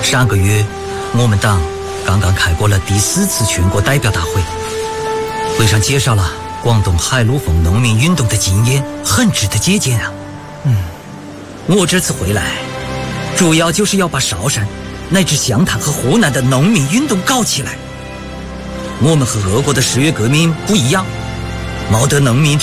上个月，我们党刚刚开过了第4次全国代表大会，会上介绍了广东海陆丰农民运动的经验，很值得借鉴啊。我这次回来，主要就是要把韶山乃至湘潭和湖南的农民运动搞起来。我们和俄国的10月革命不一样，没得农民